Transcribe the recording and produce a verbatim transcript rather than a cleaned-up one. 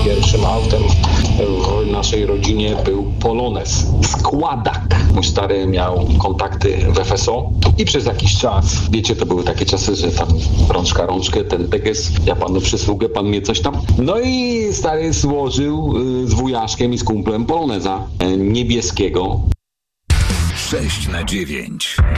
pierwszym autem w naszej rodzinie był Polonez. Składak. Mój stary miał kontakty w F S O i przez jakiś czas, wiecie, to były takie czasy, że tam rączka rączkę, ten tekes, ja panu przysługę, pan mnie coś tam. No i stary złożył z wujaszkiem i z kumplem Poloneza niebieskiego. sześć na dziewięć.